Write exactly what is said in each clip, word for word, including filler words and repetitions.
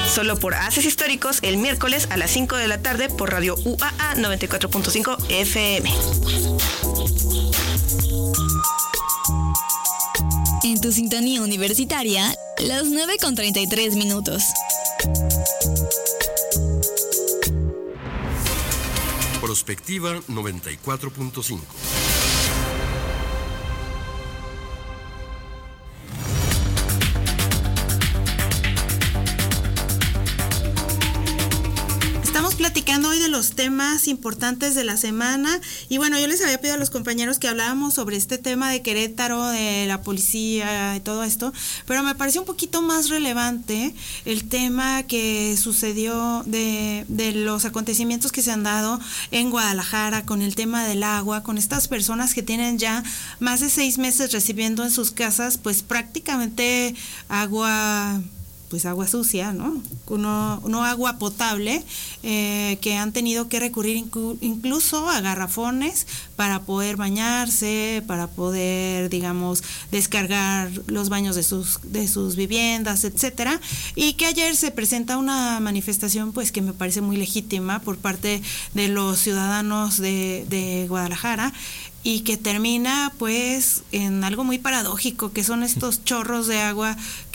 solo por Haces Históricos el miércoles a las cinco de la tarde por Radio U A A noventa y cuatro punto cinco F M. En tu sintonía universitaria, las nueve con treinta y tres minutos. Prospectiva noventa y cuatro punto cinco. Platicando hoy de los temas importantes de la semana y bueno, yo les había pedido a los compañeros que hablábamos sobre este tema de Querétaro, de la policía y todo esto, pero me pareció un poquito más relevante el tema que sucedió de, de los acontecimientos que se han dado en Guadalajara con el tema del agua, con estas personas que tienen ya más de seis meses recibiendo en sus casas pues prácticamente agua pues agua sucia, ¿no? No, no agua potable, eh, que han tenido que recurrir inclu- incluso a garrafones para poder bañarse, para poder, digamos, descargar los baños de sus, de sus viviendas, etcétera, y que ayer se presenta una manifestación, pues, que me parece muy legítima por parte de los ciudadanos de, de Guadalajara, y que termina pues en algo muy paradójico, que son estos chorros de agua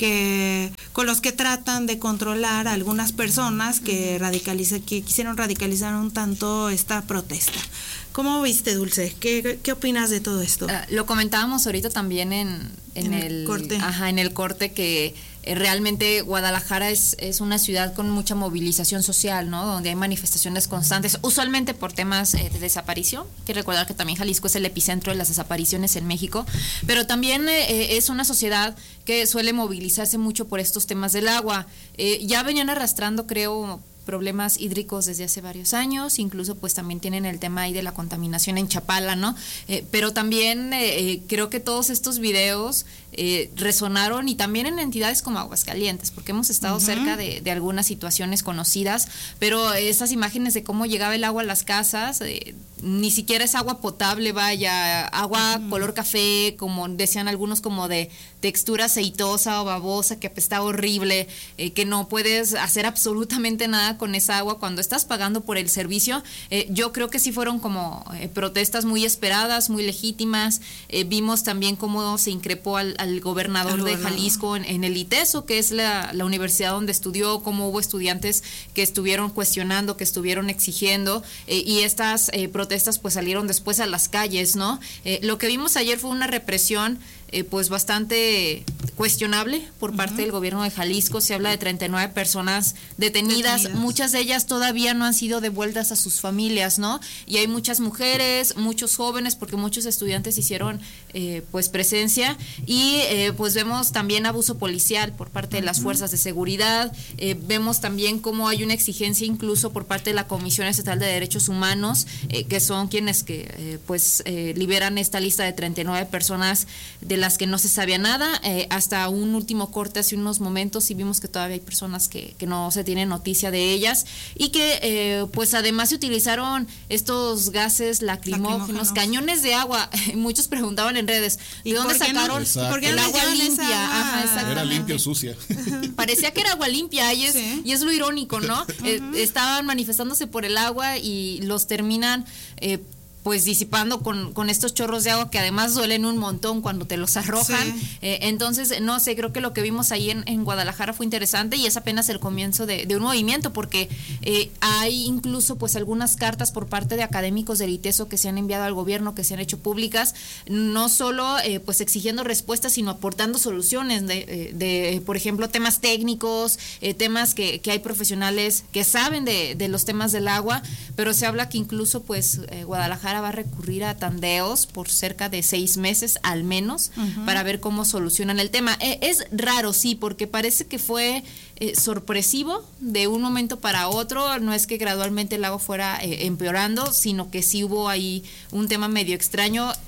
que con los que tratan de controlar a algunas personas que radicaliza, que quisieron radicalizar un tanto esta protesta. ¿Cómo viste, Dulce? ¿Qué, qué opinas de todo esto? Uh, lo comentábamos ahorita también en, en, en el, el corte. Ajá, en el corte que eh, realmente Guadalajara es, es una ciudad con mucha movilización social, ¿no? Donde hay manifestaciones constantes, usualmente por temas eh, de desaparición. Hay que recordar que también Jalisco es el epicentro de las desapariciones en México, pero también eh, es una sociedad que suele movilizarse mucho por estos temas del agua. Eh, ya venían arrastrando, creo, problemas hídricos desde hace varios años, incluso pues también tienen el tema ahí de la contaminación en Chapala, ¿no? Eh, pero también eh, creo que todos estos videos eh, resonaron y también en entidades como Aguascalientes, porque hemos estado uh-huh. cerca de, de algunas situaciones conocidas, pero esas imágenes de cómo llegaba el agua a las casas, eh, ni siquiera es agua potable, vaya, agua uh-huh. color café, como decían algunos, como de textura aceitosa o babosa, que apestaba horrible, eh, que no puedes hacer absolutamente nada con esa agua cuando estás pagando por el servicio. Eh, yo creo que sí fueron como eh, protestas muy esperadas, muy legítimas. Eh, vimos también cómo se increpó al, al gobernador el de gobernador. Jalisco en, en el ITESO, que es la, la universidad donde estudió, cómo hubo estudiantes que estuvieron cuestionando, que estuvieron exigiendo, eh, y estas eh, protestas pues salieron después a las calles, ¿no? Eh, lo que vimos ayer fue una represión Eh, pues bastante cuestionable por parte uh-huh. del gobierno de Jalisco. Se habla de treinta y nueve personas detenidas, detenidas, muchas de ellas todavía no han sido devueltas a sus familias, ¿no? Y hay muchas mujeres, muchos jóvenes, porque muchos estudiantes hicieron eh, pues presencia, y eh, pues vemos también abuso policial por parte de las uh-huh. fuerzas de seguridad. Eh, vemos también cómo hay una exigencia incluso por parte de la Comisión Estatal de Derechos Humanos, eh, que son quienes que eh, pues eh, liberan esta lista de treinta y nueve personas de las que no se sabía nada, eh, hasta un último corte hace unos momentos y vimos que todavía hay personas que, que no se tiene noticia de ellas, y que eh, pues además se utilizaron estos gases lacrimógenos, lacrimógenos. cañones de agua. Muchos preguntaban en redes, ¿de dónde sacaron no? ¿Por qué el no agua limpia? Agua? Ajá, era limpia o sucia. Parecía que era agua limpia, y es, sí. y es lo irónico, ¿no? Uh-huh. eh, estaban manifestándose por el agua y los terminan eh, pues disipando con, con estos chorros de agua que además duelen un montón cuando te los arrojan. Sí. Eh, entonces, no sé, creo que lo que vimos ahí en, en Guadalajara fue interesante, y es apenas el comienzo de, de un movimiento, porque eh, hay incluso pues algunas cartas por parte de académicos del ITESO que se han enviado al gobierno, que se han hecho públicas, no solo eh, pues exigiendo respuestas, sino aportando soluciones de, de, de por ejemplo, temas técnicos, eh, temas que, que hay profesionales que saben de, de los temas del agua, pero se habla que incluso pues eh, Guadalajara va a recurrir a tandeos por cerca de seis meses al menos uh-huh. para ver cómo solucionan el tema. Eh, es raro, sí, porque parece que fue eh, sorpresivo de un momento para otro. No es que gradualmente el agua fuera eh, empeorando, sino que sí hubo ahí un tema medio extraño.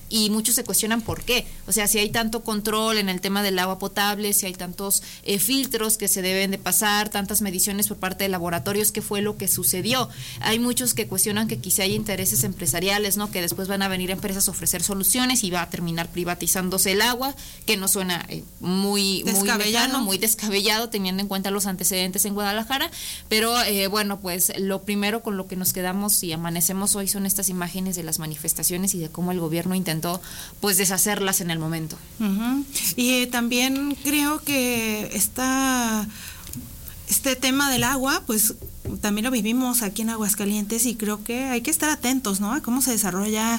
y muchos se cuestionan por qué. O sea, si hay tanto control en el tema del agua potable, si hay tantos eh, filtros que se deben de pasar, tantas mediciones por parte de laboratorios, ¿qué fue lo que sucedió? Hay muchos que cuestionan que quizá hay intereses empresariales, ¿no? Que después van a venir empresas a ofrecer soluciones y va a terminar privatizándose el agua, que no suena eh, muy, muy lejano, muy descabellado, teniendo en cuenta los antecedentes en Guadalajara, pero eh, bueno, pues lo primero con lo que nos quedamos y amanecemos hoy son estas imágenes de las manifestaciones y de cómo el gobierno intentó pues deshacerlas en el momento. Uh-huh. Y eh, también creo que esta, este tema del agua, pues también lo vivimos aquí en Aguascalientes y creo que hay que estar atentos, ¿no? A cómo se desarrolla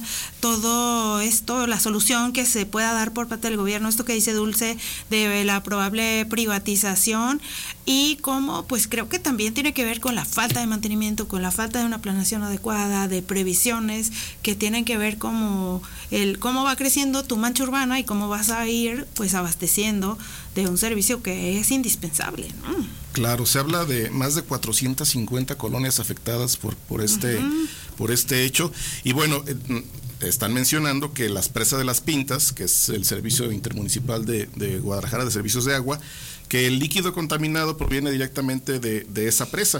todo esto, la solución que se pueda dar por parte del gobierno, esto que dice Dulce de la probable privatización y cómo, pues creo que también tiene que ver con la falta de mantenimiento, con la falta de una planeación adecuada, de previsiones que tienen que ver como el cómo va creciendo tu mancha urbana y cómo vas a ir pues abasteciendo de un servicio que es indispensable, ¿no? Claro, se habla de más de cuatrocientas cincuenta colonias afectadas por, por, este, uh-huh. por este hecho. Y bueno, eh, están mencionando que las presas de las Pintas, que es el servicio intermunicipal de, de Guadalajara de servicios de agua, que el líquido contaminado proviene directamente de, de esa presa.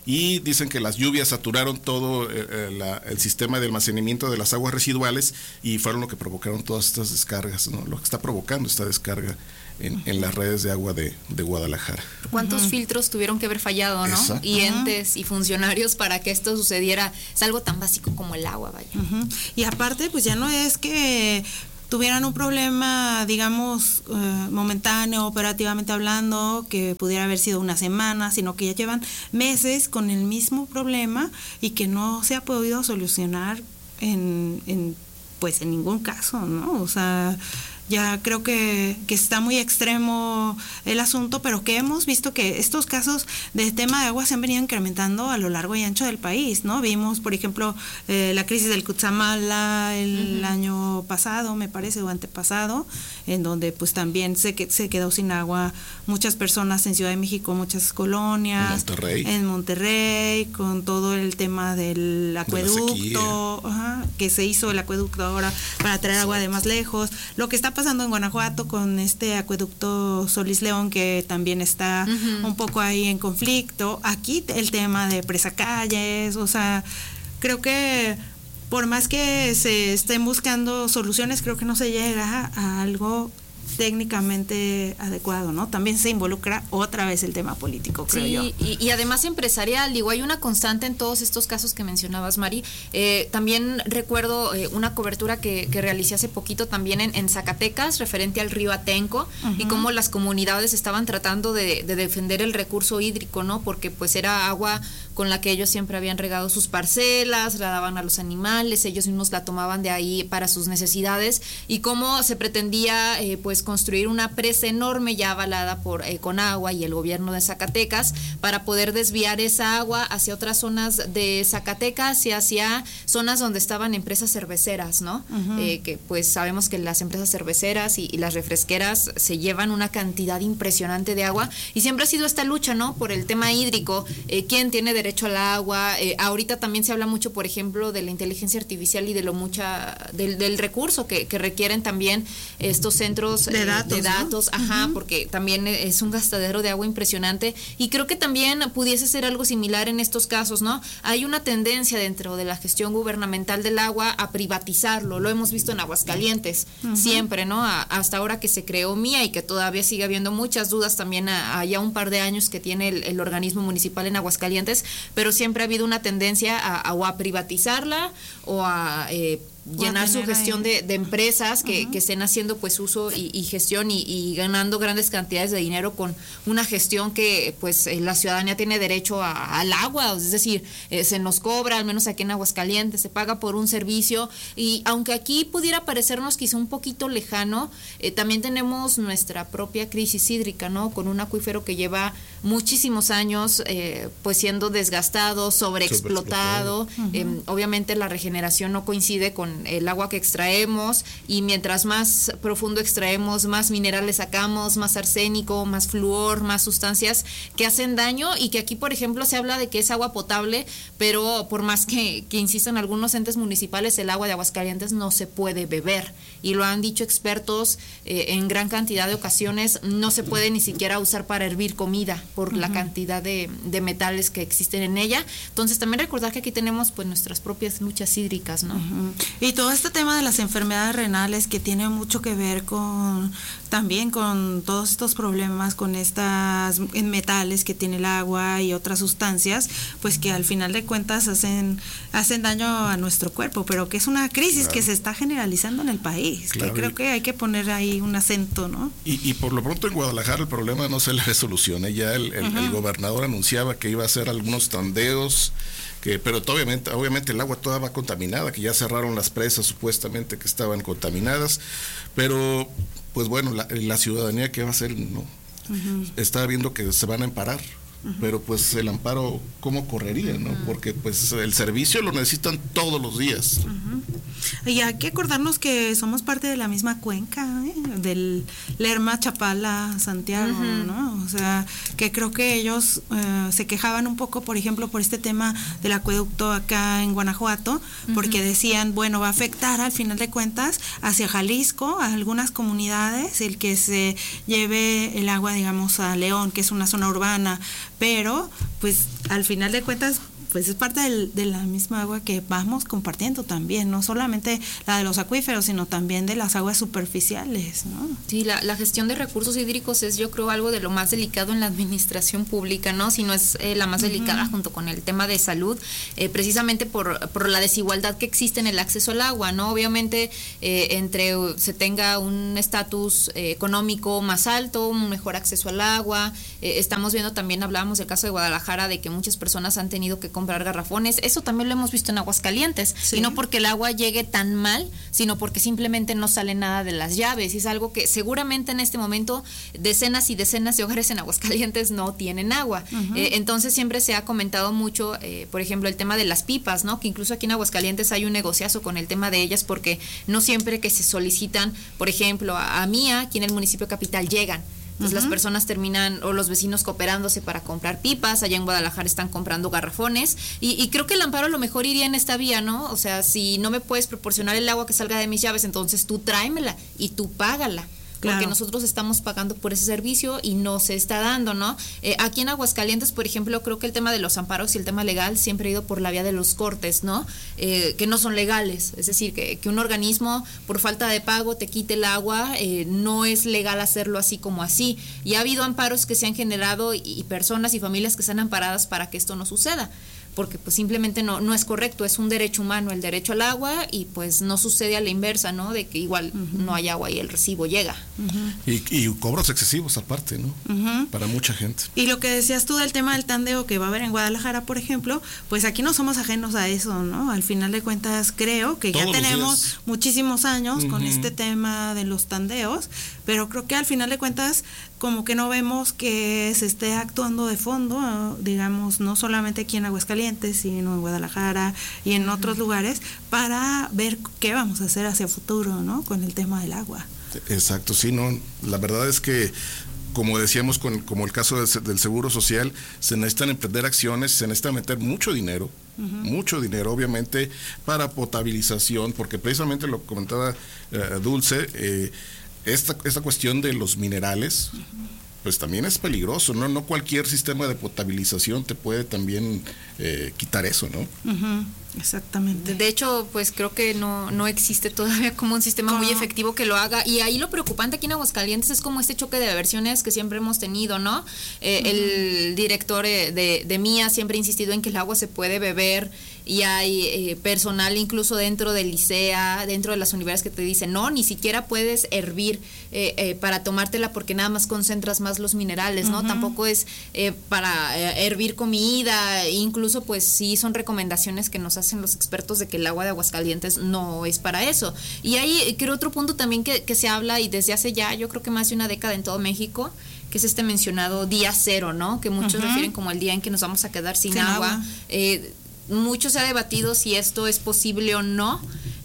Y dicen que las lluvias saturaron todo eh, la, el sistema de almacenamiento de las aguas residuales y fueron lo que provocaron todas estas descargas, ¿no? Lo que está provocando esta descarga en, en las redes de agua de, de Guadalajara. ¿Cuántos uh-huh. filtros tuvieron que haber fallado, no? Exacto. Y entes uh-huh. y funcionarios para que esto sucediera. Es algo tan básico como el agua, vaya. Uh-huh. Y aparte, pues ya no es que tuvieran un problema, digamos, uh, momentáneo, operativamente hablando, que pudiera haber sido una semana, sino que ya llevan meses con el mismo problema y que no se ha podido solucionar en, en pues en ningún caso, ¿no? O sea, ya creo que, que está muy extremo el asunto, pero que hemos visto que estos casos de tema de agua se han venido incrementando a lo largo y ancho del país, ¿no? Vimos, por ejemplo, eh, la crisis del Cutzamala el uh-huh. año pasado, me parece, o antepasado, en donde pues también se, que, se quedó sin agua muchas personas en Ciudad de México, muchas colonias. En Monterrey. En Monterrey, con todo el tema del acueducto, de ajá, que se hizo el acueducto ahora para traer agua de más lejos. Lo que está pasando en Guanajuato con este acueducto Solís León, que también está uh-huh. un poco ahí en conflicto. Aquí el tema de presacalles, o sea, creo que por más que se estén buscando soluciones, creo que no se llega a algo técnicamente adecuado, ¿no? También se involucra otra vez el tema político, creo sí, yo. Y, y además empresarial, digo, hay una constante en todos estos casos que mencionabas, Mari. Eh, también recuerdo eh, una cobertura que, que realicé hace poquito también en, en Zacatecas, referente al río Atenco, uh-huh. y cómo las comunidades estaban tratando de, de defender el recurso hídrico, ¿no? Porque pues era agua con la que ellos siempre habían regado sus parcelas, la daban a los animales, ellos mismos la tomaban de ahí para sus necesidades, y cómo se pretendía eh, pues construir una presa enorme ya avalada por eh, Conagua y el gobierno de Zacatecas para poder desviar esa agua hacia otras zonas de Zacatecas y hacia zonas donde estaban empresas cerveceras, ¿no? Uh-huh. Eh, que pues sabemos que las empresas cerveceras y, y las refresqueras se llevan una cantidad impresionante de agua y siempre ha sido esta lucha, ¿no? Por el tema hídrico, eh, quién tiene derecho al agua. Eh, ahorita también se habla mucho, por ejemplo, de la inteligencia artificial y de lo mucha del, del recurso que, que requieren también estos centros de datos, de datos ¿no? Ajá, uh-huh. porque también es un gastadero de agua impresionante y creo que también pudiese ser algo similar en estos casos, ¿no? Hay una tendencia dentro de la gestión gubernamental del agua a privatizarlo, lo hemos visto en Aguascalientes, uh-huh. siempre, ¿no? A, hasta ahora que se creó MIA y que todavía sigue habiendo muchas dudas también a, a ya un par de años que tiene el, el organismo municipal en Aguascalientes, pero siempre ha habido una tendencia a, a, o a privatizarla o a eh, llenar su gestión de, de empresas que, uh-huh. que estén haciendo pues uso y, y gestión y, y ganando grandes cantidades de dinero con una gestión que pues eh, la ciudadanía tiene derecho a, al agua, es decir, eh, se nos cobra, al menos aquí en Aguascalientes, se paga por un servicio y aunque aquí pudiera parecernos quizá un poquito lejano, eh, también tenemos nuestra propia crisis hídrica, ¿no? Con un acuífero que lleva muchísimos años eh, pues siendo desgastado, sobreexplotado, uh-huh. eh, obviamente la regeneración no coincide con con el agua que extraemos, y mientras más profundo extraemos, más minerales sacamos, más arsénico, más flúor, más sustancias que hacen daño, y que aquí, por ejemplo, se habla de que es agua potable, pero por más que, que insistan algunos entes municipales, el agua de Aguascalientes no se puede beber, y lo han dicho expertos eh, en gran cantidad de ocasiones, no se puede ni siquiera usar para hervir comida por uh-huh. la cantidad de, de metales que existen en ella. Entonces también recordar que aquí tenemos pues nuestras propias luchas hídricas, ¿no? Uh-huh. Y todo este tema de las enfermedades renales, que tiene mucho que ver con también con todos estos problemas, con estas metales que tiene el agua y otras sustancias, pues que al final de cuentas hacen hacen daño a nuestro cuerpo, pero que es una crisis claro. que se está generalizando en el país, claro. que creo que hay que poner ahí un acento, ¿no? Y, y por lo pronto en Guadalajara el problema no se le resoluciona. Ya el, el, uh-huh. el gobernador anunciaba que iba a hacer algunos tandeos, que, pero obviamente, obviamente el agua toda va contaminada, que ya cerraron las presas supuestamente que estaban contaminadas, pero pues bueno, la, la ciudadanía, ¿qué va a hacer? No, uh-huh. está viendo que se van a amparar. Uh-huh. Pero pues el amparo, ¿cómo correría? ¿No? Uh-huh. Porque pues el servicio lo necesitan todos los días. Uh-huh. Y hay que acordarnos que somos parte de la misma cuenca, ¿eh? Del Lerma, Chapala, Santiago, uh-huh. ¿no? O sea, que creo que ellos uh, se quejaban un poco, por ejemplo, por este tema del acueducto acá en Guanajuato, uh-huh. porque decían, bueno, va a afectar al final de cuentas hacia Jalisco, a algunas comunidades, el que se lleve el agua, digamos, a León, que es una zona urbana, pero pues al final de cuentas pues es parte del, de la misma agua que vamos compartiendo también, no solamente la de los acuíferos, sino también de las aguas superficiales, ¿no? Sí, la, la gestión de recursos hídricos es, yo creo, algo de lo más delicado en la administración pública, ¿no? Si no es eh, la más uh-huh. delicada junto con el tema de salud, eh, precisamente por, por la desigualdad que existe en el acceso al agua, ¿no? Obviamente, eh, entre se tenga un estatus eh, económico más alto, un mejor acceso al agua, eh, estamos viendo también, hablábamos del caso de Guadalajara, de que muchas personas han tenido que comprar garrafones, eso también lo hemos visto en Aguascalientes, sí. y no porque el agua llegue tan mal, sino porque simplemente no sale nada de las llaves, y es algo que seguramente en este momento decenas y decenas de hogares en Aguascalientes no tienen agua. Uh-huh. Eh, entonces siempre se ha comentado mucho, eh, por ejemplo, el tema de las pipas, ¿no? Que incluso aquí en Aguascalientes hay un negociazo con el tema de ellas, porque no siempre que se solicitan, por ejemplo, a, a Mía, aquí en el municipio capital, llegan. Entonces uh-huh. las personas terminan, o los vecinos cooperándose para comprar pipas, allá en Guadalajara están comprando garrafones, y, y creo que el amparo a lo mejor iría en esta vía, ¿no? O sea, si no me puedes proporcionar el agua que salga de mis llaves, entonces tú tráemela y tú págala. Claro. Porque nosotros estamos pagando por ese servicio y no se está dando, ¿no? Eh, aquí en Aguascalientes, por ejemplo, creo que el tema de los amparos y el tema legal siempre ha ido por la vía de los cortes, ¿no? Eh, que no son legales, es decir, que, que un organismo por falta de pago te quite el agua, eh, no es legal hacerlo así como así. Y ha habido amparos que se han generado y, y personas y familias que están amparadas para que esto no suceda, porque pues simplemente no no es correcto, es un derecho humano el derecho al agua, y pues no sucede a la inversa, ¿no? De que igual uh-huh. no hay agua y el recibo llega. Uh-huh. Y, y cobros excesivos aparte, ¿no? Uh-huh. Para mucha gente. Y lo que decías tú del tema del tandeo que va a haber en Guadalajara, por ejemplo, pues aquí no somos ajenos a eso, ¿no? Al final de cuentas creo que Todos ya tenemos muchísimos años uh-huh. con este tema de los tandeos, pero creo que al final de cuentas como que no vemos que se esté actuando de fondo, digamos, no solamente aquí en Aguascalientes, sino en Guadalajara y en otros lugares, para ver qué vamos a hacer hacia futuro, ¿no? Con el tema del agua. Exacto, sí, no, la verdad es que, como decíamos, con, como el caso del, del Seguro Social, se necesitan emprender acciones, se necesita meter mucho dinero, uh-huh. mucho dinero, obviamente, para potabilización, porque precisamente lo comentaba eh, Dulce, eh, Esta, esta cuestión de los minerales, uh-huh. pues también es peligroso, ¿no? No cualquier sistema de potabilización te puede también eh, quitar eso, ¿no? Uh-huh. Exactamente. De hecho, pues creo que no, no existe todavía como un sistema ¿Cómo? muy efectivo que lo haga, y ahí lo preocupante aquí en Aguascalientes es como este choque de versiones que siempre hemos tenido, ¿no? Eh, uh-huh. El director eh, de, de Mía siempre ha insistido en que el agua se puede beber, y hay eh, personal incluso dentro del licea, dentro de las universidades, que te dicen, no, ni siquiera puedes hervir eh, eh, para tomártela, porque nada más concentras más los minerales, ¿no? Uh-huh. Tampoco es eh, para eh, hervir comida, incluso pues sí son recomendaciones que nos hacen los expertos de que el agua de Aguascalientes no es para eso. Y hay creo otro punto también que, que se habla, y desde hace ya yo creo que más de una década en todo México, que es este mencionado día cero, ¿no? Que muchos uh-huh. refieren como el día en que nos vamos a quedar sin, sin agua, agua. Eh, mucho se ha debatido si esto es posible o no.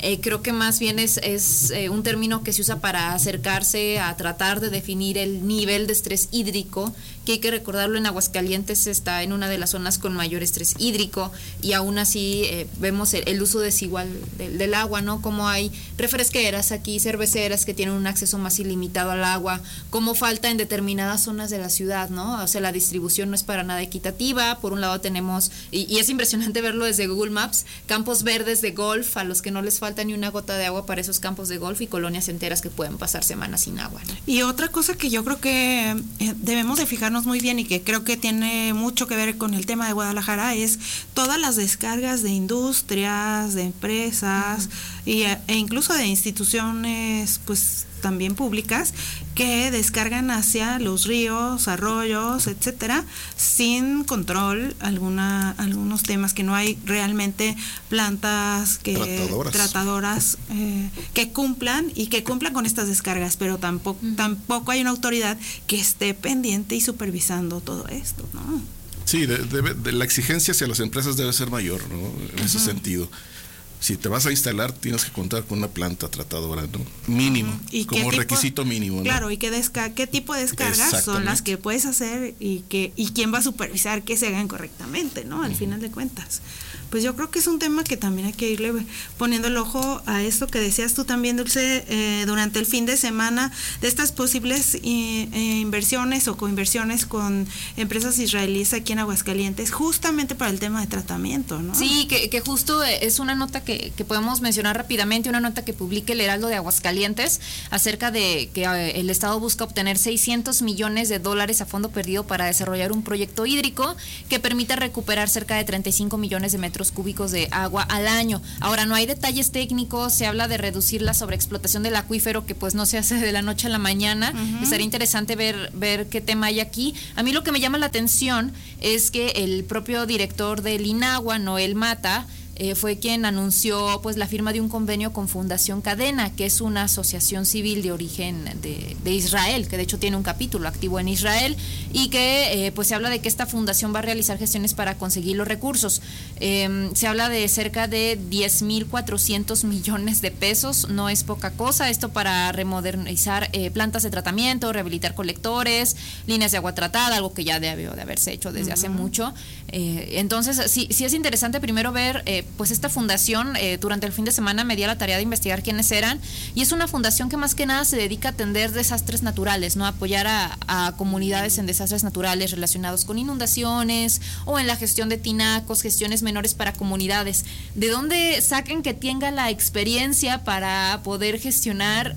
eh, creo que más bien es, es eh, un término que se usa para acercarse a tratar de definir el nivel de estrés hídrico, que hay que recordarlo, en Aguascalientes está en una de las zonas con mayor estrés hídrico, y aún así eh, vemos el, el uso desigual del, del agua, ¿no? Como hay refresqueras aquí, cerveceras que tienen un acceso más ilimitado al agua, como falta en determinadas zonas de la ciudad, ¿no? O sea, la distribución no es para nada equitativa. Por un lado tenemos, y, y es impresionante verlo desde Google Maps, campos verdes de golf a los que no les falta ni una gota de agua para esos campos de golf, y colonias enteras que pueden pasar semanas sin agua, ¿no? Y otra cosa que yo creo que eh, debemos de fijarnos muy bien y que creo que tiene mucho que ver con el tema de Guadalajara es todas las descargas de industrias, de empresas, uh-huh. y, e incluso de instituciones pues también públicas que descargan hacia los ríos, arroyos, etcétera, sin control, alguna algunos temas que no hay realmente plantas que tratadoras, tratadoras eh, que cumplan y que cumplan con estas descargas, pero tampoco uh-huh. tampoco hay una autoridad que esté pendiente y supervisando todo esto, ¿no? Sí, de, de, de la exigencia hacia las empresas debe ser mayor, ¿no? En uh-huh. ese sentido. Si te vas a instalar, tienes que contar con una planta tratadora, ¿no? Mínimo, ¿Y como tipo, requisito mínimo, ¿no? Claro, y qué, desca qué tipo de descargas son las que puedes hacer y que y quién va a supervisar que se hagan correctamente, ¿no? Al uh-huh. final de cuentas. Pues yo creo que es un tema que también hay que irle poniendo el ojo a esto que decías tú también, Dulce, eh, durante el fin de semana, de estas posibles eh, eh, inversiones o coinversiones con empresas israelíes aquí en Aguascalientes, justamente para el tema de tratamiento, ¿no? Sí, que, que justo es una nota que, que podemos mencionar rápidamente, una nota que publica el Heraldo de Aguascalientes acerca de que eh, el Estado busca obtener seiscientos millones de dólares a fondo perdido para desarrollar un proyecto hídrico que permita recuperar cerca de treinta y cinco millones de metros cúbicos de agua al año. Ahora, no hay detalles técnicos, se habla de reducir la sobreexplotación del acuífero, que pues no se hace de la noche a la mañana. Uh-huh. Estaría interesante ver, ver qué tema hay aquí. A mí lo que me llama la atención es que el propio director del INAHUA, Noel Mata, Eh, fue quien anunció pues la firma de un convenio con Fundación Cadena, que es una asociación civil de origen de, de Israel, que de hecho tiene un capítulo activo en Israel, y que eh, pues se habla de que esta fundación va a realizar gestiones para conseguir los recursos. Eh, se habla de cerca de diez mil cuatrocientos millones de pesos, no es poca cosa, esto para remodernizar eh, plantas de tratamiento, rehabilitar colectores, líneas de agua tratada, algo que ya debió de haberse hecho desde uh-huh. hace mucho. Eh, entonces sí, sí es interesante primero ver eh, pues esta fundación. Eh, durante el fin de semana me di a la tarea de investigar quiénes eran, y es una fundación que más que nada se dedica a atender desastres naturales, ¿no? Apoyar a, a comunidades en desastres naturales relacionados con inundaciones o en la gestión de tinacos, gestiones menores para comunidades. ¿De dónde sacan que tenga la experiencia para poder gestionar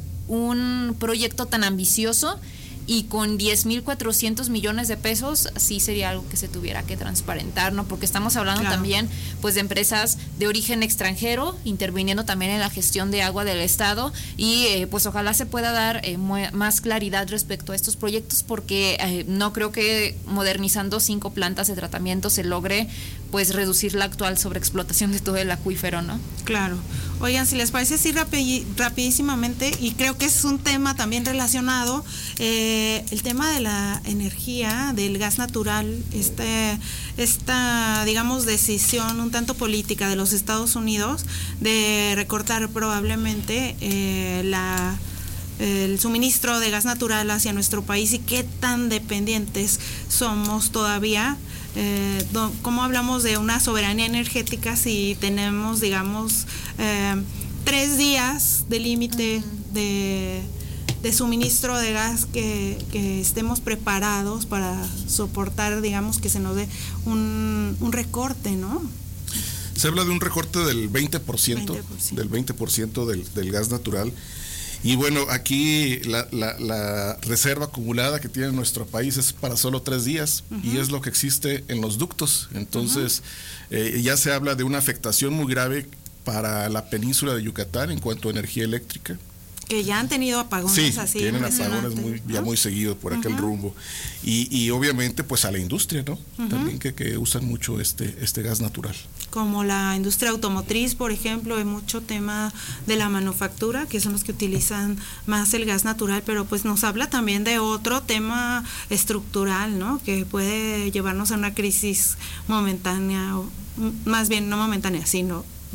un proyecto tan ambicioso? Y con diez mil cuatrocientos millones de pesos sí sería algo que se tuviera que transparentar, ¿no? Porque estamos hablando claro. también pues de empresas de origen extranjero interviniendo también en la gestión de agua del Estado, y eh, pues ojalá se pueda dar eh, más claridad respecto a estos proyectos, porque eh, no creo que modernizando cinco plantas de tratamiento se logre pues reducir la actual sobreexplotación de todo el acuífero, ¿no? Claro. Oigan, si les parece así rapi rapidísimamente, y creo que es un tema también relacionado, eh, el tema de la energía, del gas natural, este, esta, digamos, decisión un tanto política de los Estados Unidos de recortar probablemente eh, la el suministro de gas natural hacia nuestro país, y qué tan dependientes somos todavía. Eh, do, ¿Cómo hablamos de una soberanía energética si tenemos, digamos, eh, tres días de límite uh-huh. de, de suministro de gas que, que estemos preparados para soportar, digamos, que se nos dé un, un recorte, ¿no? Se habla de un recorte del veinte por ciento, veinte por ciento. Del veinte por ciento del, del gas natural. Y bueno, aquí la, la, la reserva acumulada que tiene nuestro país es para solo tres días, uh-huh. y es lo que existe en los ductos. Entonces, uh-huh. eh, ya se habla de una afectación muy grave para la península de Yucatán en cuanto a energía eléctrica. Que ya han tenido apagones sí, así. tienen apagones muy, ya muy seguido por aquel uh-huh. rumbo. Y, y obviamente pues a la industria, ¿no? Uh-huh. También que, que usan mucho este, este gas natural. Como la industria automotriz, por ejemplo, hay mucho tema de la manufactura, que son los que utilizan más el gas natural, pero pues nos habla también de otro tema estructural, ¿no? Que puede llevarnos a una crisis momentánea, o más bien no momentánea, sino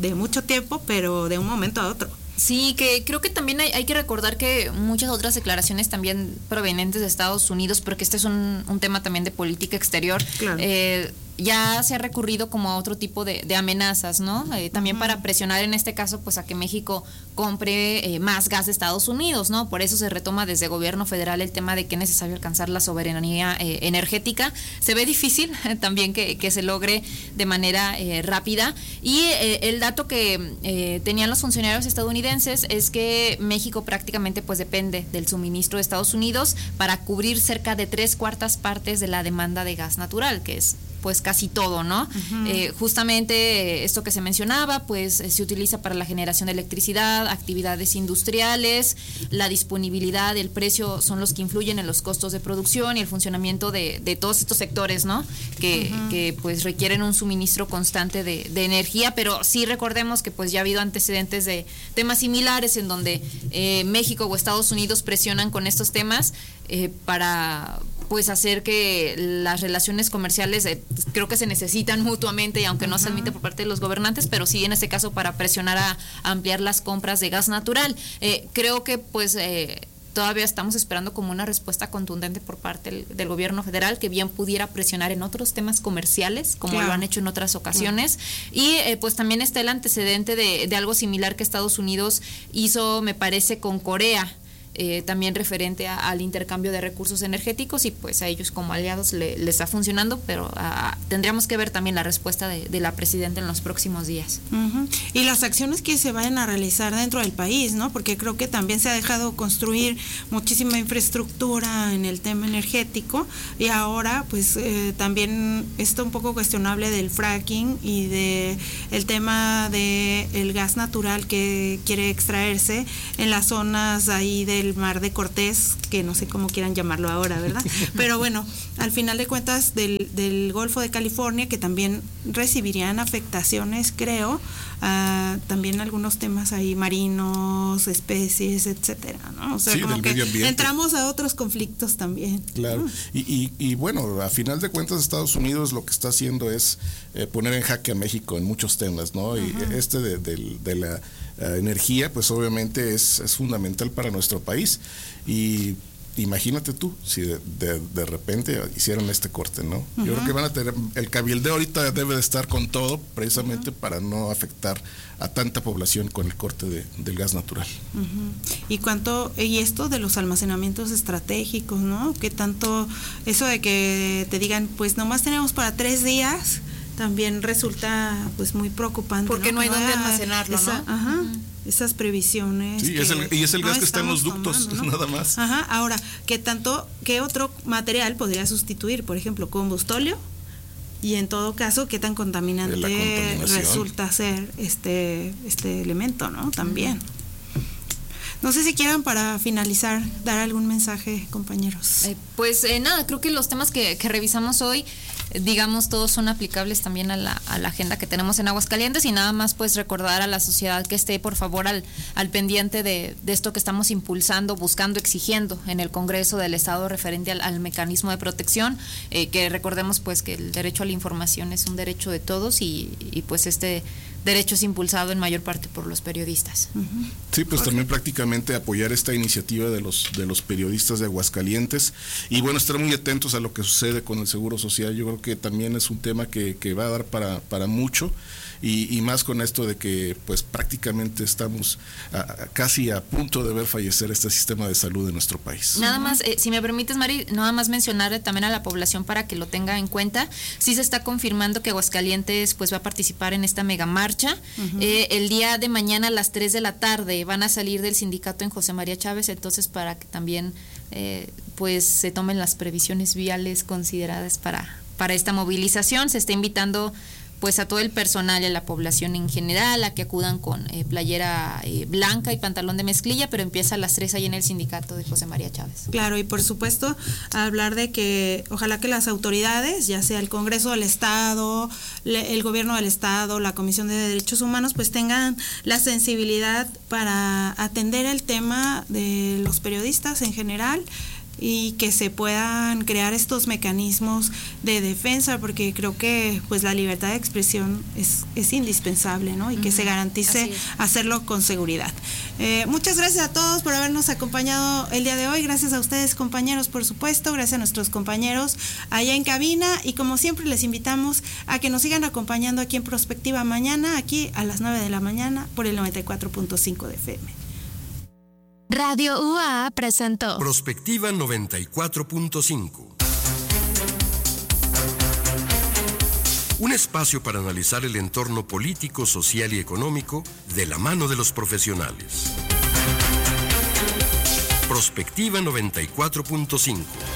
de mucho tiempo, pero de un momento a otro. Sí, que creo que también hay, hay que recordar que muchas otras declaraciones también provenientes de Estados Unidos, porque este es un, un tema también de política exterior, claro. eh, ya se ha recurrido como a otro tipo de, de amenazas, ¿no? Eh, también uh-huh. para presionar en este caso pues a que México compre eh, más gas de Estados Unidos, ¿no? Por eso se retoma desde el gobierno federal el tema de que es necesario alcanzar la soberanía eh, energética. Se ve difícil también que, que se logre de manera eh, rápida, y eh, el dato que eh, tenían los funcionarios estadounidenses es que México prácticamente pues depende del suministro de Estados Unidos para cubrir cerca de tres cuartas partes de la demanda de gas natural, que es pues casi todo, ¿no? Uh-huh. Eh, justamente eh, esto que se mencionaba, pues eh, se utiliza para la generación de electricidad, actividades industriales, la disponibilidad, el precio son los que influyen en los costos de producción y el funcionamiento de, de todos estos sectores, ¿no? Que, uh-huh. que pues requieren un suministro constante de, de energía, pero sí recordemos que pues ya ha habido antecedentes de temas similares en donde eh, México o Estados Unidos presionan con estos temas eh, para pues hacer que las relaciones comerciales eh, pues, creo que se necesitan mutuamente, y aunque uh-huh. no se admite por parte de los gobernantes, pero sí en este caso para presionar a, a ampliar las compras de gas natural. Eh, creo que pues eh, todavía estamos esperando como una respuesta contundente por parte del, del gobierno federal, que bien pudiera presionar en otros temas comerciales, como claro. lo han hecho en otras ocasiones. Uh-huh. Y eh, pues también está el antecedente de, de algo similar que Estados Unidos hizo, me parece, con Corea. Eh, también referente a, al intercambio de recursos energéticos, y pues a ellos como aliados le, les está funcionando, pero a, tendríamos que ver también la respuesta de, de la presidenta en los próximos días. Uh-huh. Y las acciones que se vayan a realizar dentro del país, ¿no? Porque creo que también se ha dejado construir muchísima infraestructura en el tema energético, y ahora pues eh, también está un poco cuestionable del fracking y de el tema de el gas natural que quiere extraerse en las zonas ahí de el Mar de Cortés, que no sé cómo quieran llamarlo ahora, ¿verdad? Pero bueno, al final de cuentas del, del Golfo de California, que también recibirían afectaciones, creo, uh, también algunos temas ahí marinos, especies, etcétera, ¿no? O sea, sí, como que entramos a otros conflictos también. Claro, uh. y, y, y bueno, a final de cuentas Estados Unidos lo que está haciendo es eh, poner en jaque a México en muchos temas, ¿no? Y uh-huh. este de, de, de la Uh, energía, pues obviamente es, es fundamental para nuestro país, y imagínate tú si de, de, de repente hicieran este corte, ¿no? Uh-huh. Yo creo que van a tener, el cabildeo ahorita debe de estar con todo, precisamente uh-huh. para no afectar a tanta población con el corte de, del gas natural. Uh-huh. Y cuánto, y esto de los almacenamientos estratégicos, ¿no? Que tanto, eso de que te digan, pues nomás tenemos para tres días, también resulta pues muy preocupante. Porque no, no hay ah, dónde almacenarlo, esa, ¿no? Ajá, uh-huh. esas previsiones. Sí, que es el, y es el gas no que está en los ductos, tomando, ¿no? Nada más. Ajá, ahora, ¿qué tanto, qué otro material podría sustituir? Por ejemplo, combustóleo, y en todo caso, ¿qué tan contaminante resulta ser este, este elemento, ¿no? También. Uh-huh. No sé si quieran, para finalizar, dar algún mensaje, compañeros. Eh, pues eh, nada, creo que los temas que, que revisamos hoy, digamos, todos son aplicables también a la, a la agenda que tenemos en Aguascalientes, y nada más pues recordar a la sociedad que esté por favor al, al pendiente de, de esto que estamos impulsando, buscando, exigiendo en el Congreso del Estado referente al, al mecanismo de protección, eh, que recordemos pues que el derecho a la información es un derecho de todos, y, y pues este derecho es impulsado en mayor parte por los periodistas. Uh-huh. Sí, pues también prácticamente apoyar esta iniciativa de los de los periodistas de Aguascalientes, y bueno, estar muy atentos a lo que sucede con el Seguro Social. Yo creo que también es un tema que, que va a dar para, para mucho, y, y más con esto de que pues prácticamente estamos a, a casi a punto de ver fallecer este sistema de salud de nuestro país. Nada más, eh, si me permites, Mari, nada más mencionar también a la población para que lo tenga en cuenta. Sí se está confirmando que Aguascalientes pues va a participar en esta mega marcha. Uh-huh. Eh, el día de mañana a las tres de la tarde van a salir del sindicato en José María Chávez, entonces para que también eh, pues se tomen las previsiones viales consideradas para, para esta movilización. Se está invitando pues a todo el personal y a la población en general a que acudan con eh, playera eh, blanca y pantalón de mezclilla, pero empieza a las tres ahí en el sindicato de José María Chávez. Claro, y por supuesto hablar de que ojalá que las autoridades, ya sea el Congreso del Estado, le, el Gobierno del Estado, la Comisión de Derechos Humanos, pues tengan la sensibilidad para atender el tema de los periodistas en general, y que se puedan crear estos mecanismos de defensa, porque creo que pues la libertad de expresión es, es indispensable, ¿no? Y que uh-huh. se garantice hacerlo con seguridad. Eh, muchas gracias a todos por habernos acompañado el día de hoy, gracias a ustedes compañeros, por supuesto, gracias a nuestros compañeros allá en cabina, y como siempre les invitamos a que nos sigan acompañando aquí en Prospectiva mañana, aquí a las nueve de la mañana por el noventa y cuatro punto cinco de F M. Radio U A A presentó Prospectiva noventa y cuatro punto cinco. Un espacio para analizar el entorno político, social y económico de la mano de los profesionales. Prospectiva noventa y cuatro punto cinco.